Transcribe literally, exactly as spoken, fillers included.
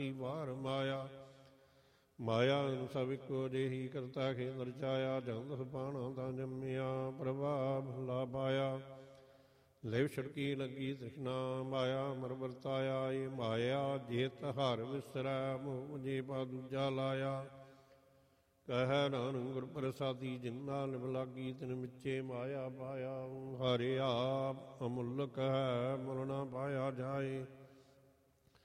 ਸੀ ਬਾਹਰ ਮਾਇਆ। ਮਾਇਆ ਸਭ ਇੱਕੋ ਜਿਹੀ ਕਰਤਾ ਖੇਦਰ ਚਾਇਆ। ਜੰਦ ਪਾਣਾ ਤਾਂ ਜੰਮਿਆ ਪ੍ਰਭਾਵ ਲਾ ਪਾਇਆ। ਲਿਵ ਛੜਕੀ ਲੱਗੀ ਤ੍ਰਿਸ਼ਨਾ ਮਾਇਆ ਮਰ ਵਰਤਾਇਆ। ਇਹ ਮਾਇਆ ਜੇਤ ਹਰ ਵਿਸਰੈ ਮੋਹ ਜੇ ਪਾ ਦੂਜਾ ਲਾਇਆ। ਕਹਿ ਨਾਨਕ ਗੁਰ ਪ੍ਰਸਾਦੀ ਜਿੰਨਾ ਲਿਵ ਲਾਗੀ ਤਿਨ ਮਿੱਚੇ ਮਾਇਆ ਪਾਇਆ। ਹਰਿ ਆਪ ਅਮੁੱਲਕ ਹੈ ਮੁੱਲ ਨਾ ਪਾਇਆ ਜਾਏ।